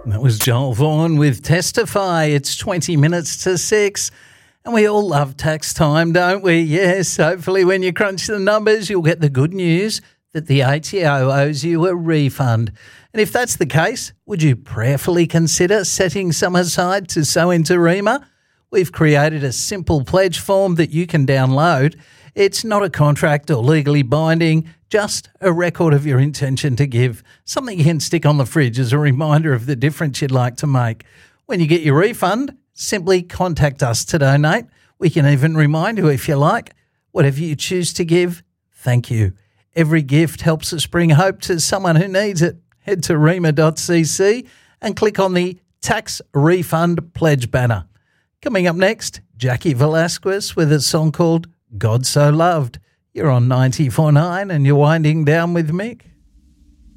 That was Joel Vaughan with Testify. It's 20 minutes to 6. And we all love tax time, don't we? Yes, hopefully when you crunch the numbers, you'll get the good news that the ATO owes you a refund. And if that's the case, would you prayerfully consider setting some aside to sow into REMA? We've created a simple pledge form that you can download. It's not a contract or legally binding, just a record of your intention to give. Something you can stick on the fridge as a reminder of the difference you'd like to make. When you get your refund, simply contact us to donate. We can even remind you if you like. Whatever you choose to give, thank you. Every gift helps us bring hope to someone who needs it. Head to rema.cc and click on the Tax Refund Pledge banner. Coming up next, Jackie Velasquez with a song called God So Loved. You're on 94.9 and you're winding down with Mick.